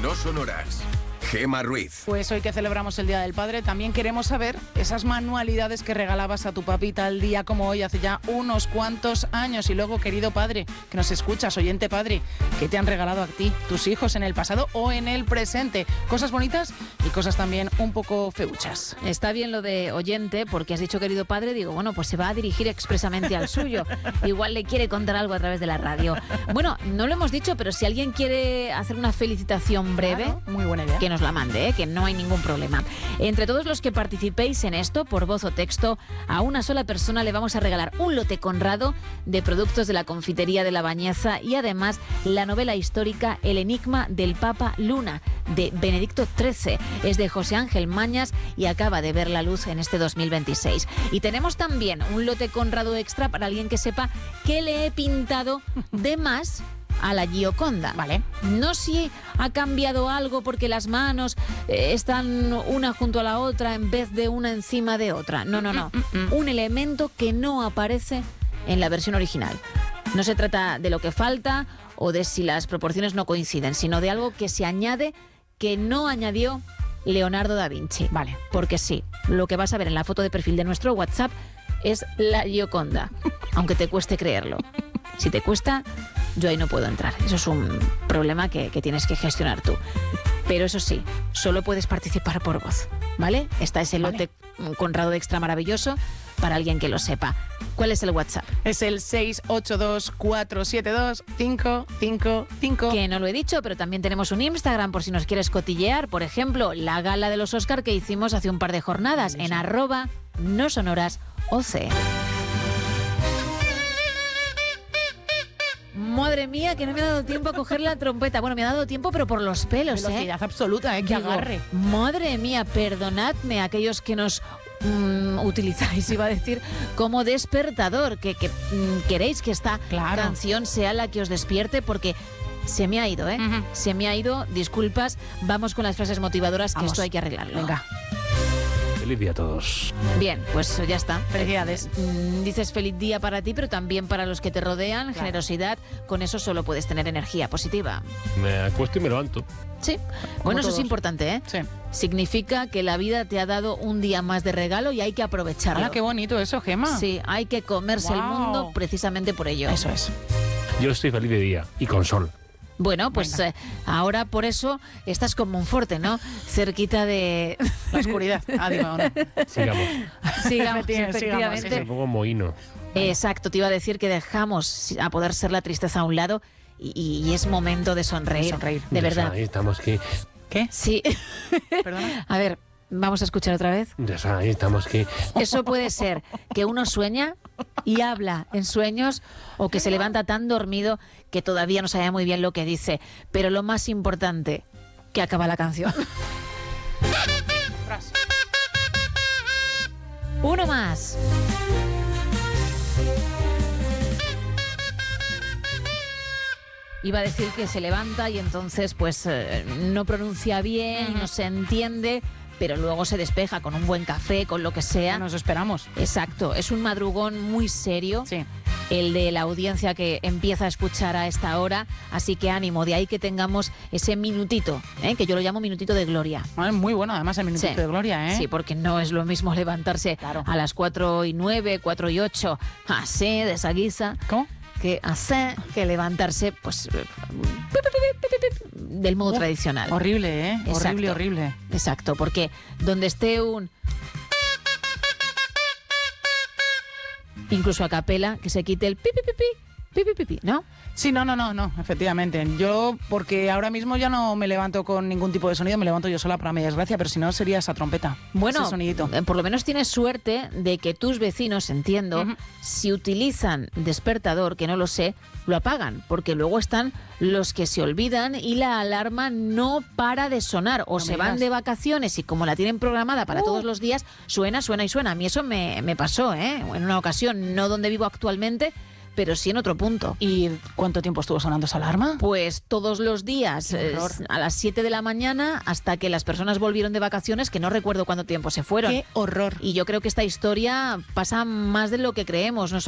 No Sonoras. Gemma Ruiz. Pues hoy que celebramos el Día del Padre, también queremos saber esas manualidades que regalabas a tu papi tal día como hoy, hace ya unos cuantos años. Y luego, querido padre, que nos escuchas, oyente padre, ¿qué te han regalado a ti, tus hijos en el pasado o en el presente? Cosas bonitas y cosas también un poco feuchas. Está bien lo de oyente, porque has dicho querido padre, digo, bueno, pues se va a dirigir expresamente al suyo. Igual le quiere contar algo a través de la radio. Bueno, no lo hemos dicho, pero si alguien quiere hacer una felicitación breve, claro, muy buena idea, que nos la mande, que no hay ningún problema. Entre todos los que participéis en esto, por voz o texto, a una sola persona le vamos a regalar un lote Conrado de productos de la confitería de La Bañeza y además la novela histórica El enigma del Papa Luna, de Benedicto XIII. Es de José Ángel Mañas y acaba de ver la luz en este 2026. Y tenemos también un lote Conrado extra para alguien que sepa que le he pintado de más a la Gioconda. Vale. No si ha cambiado algo porque las manos están una junto a la otra en vez de una encima de otra. No. Un elemento que no aparece en la versión original. No se trata de lo que falta o de si las proporciones no coinciden, sino de algo que se añade que no añadió Leonardo da Vinci. Vale. Porque sí, lo que vas a ver en la foto de perfil de nuestro WhatsApp es la Gioconda, aunque te cueste creerlo. Si te cuesta, yo ahí no puedo entrar. Eso es un problema que tienes que gestionar tú. Pero eso sí, solo puedes participar por voz, ¿vale? Está ese lote Conrado extra maravilloso para alguien que lo sepa. ¿Cuál es el WhatsApp? Es el 682-472-555. Que no lo he dicho, pero también tenemos un Instagram por si nos quieres cotillear. Por ejemplo, la gala de los Oscar que hicimos hace un par de jornadas en @nosonorasoc. Madre mía, que no me ha dado tiempo a coger la trompeta. Bueno, me ha dado tiempo, pero por los pelos, Velocidad absoluta, que Digo, agarre. Madre mía, perdonadme a aquellos que nos utilizáis, iba a decir, como despertador, que queréis que esta canción sea la que os despierte, porque se me ha ido, Uh-huh. Se me ha ido, disculpas. Vamos con las frases motivadoras, que esto hay que arreglarlo. Venga. Feliz día a todos. Bien, pues ya está. Felicidades. Dices feliz día para ti, pero también para los que te rodean, claro. Generosidad. Con eso solo puedes tener energía positiva. Me acuesto y me levanto. Sí. Bueno, eso todos. es importante, ¿eh? Sí. Significa que la vida te ha dado un día más de regalo y hay que aprovecharlo. ¡Hala, qué bonito eso, Gemma! Sí, hay que comerse el mundo precisamente por ello. Eso es. Yo estoy feliz de día y con sol. Bueno, pues ahora por eso estás con Monforte, ¿no? Cerquita de la oscuridad. Digo, no. Sigamos, Sigamos, efectivamente. Me pongo mohino. Exacto, te iba a decir que dejamos a poder ser la tristeza a un lado y es momento de sonreír. De verdad. Ahí estamos aquí. ¿Qué? Sí. ¿Perdona? A ver, vamos a escuchar otra vez. Ahí estamos aquí. Eso puede ser que uno sueña y habla en sueños o que se levanta tan dormido que todavía no sabe muy bien lo que dice. Pero lo más importante, que acaba la canción. Uno más. Iba a decir que se levanta y entonces pues no pronuncia bien, no se entiende, pero luego se despeja con un buen café, con lo que sea. Nos esperamos. Exacto, es un madrugón muy serio. Sí. El de la audiencia que empieza a escuchar a esta hora, así que ánimo, de ahí que tengamos ese minutito, que yo lo llamo minutito de gloria. Muy bueno, además el minutito de gloria, Sí, porque no es lo mismo levantarse a las 4:09, 4:08, así, de esa guisa. ¿Cómo? Que hacer que levantarse, pues, del modo tradicional. Horrible, ¿eh? Exacto. Horrible. Exacto, porque donde esté un... incluso a capela, que se quite el pipi, ¿no? Sí, no, efectivamente. Yo, porque ahora mismo ya no me levanto con ningún tipo de sonido, me levanto yo sola para mi desgracia, pero si no sería esa trompeta. Bueno, ese sonidito. Por lo menos tienes suerte de que tus vecinos, entiendo, si utilizan despertador, que no lo sé, lo apagan, porque luego están los que se olvidan y la alarma no para de sonar, o se van de vacaciones y como la tienen programada para todos los días, suena y suena. A mí eso me pasó, en una ocasión, no donde vivo actualmente, pero sí en otro punto. ¿Y cuánto tiempo estuvo sonando esa alarma? Pues todos los días, a las 7 de la mañana, hasta que las personas volvieron de vacaciones, que no recuerdo cuánto tiempo se fueron. ¡Qué horror! Y yo creo que esta historia pasa más de lo que creemos.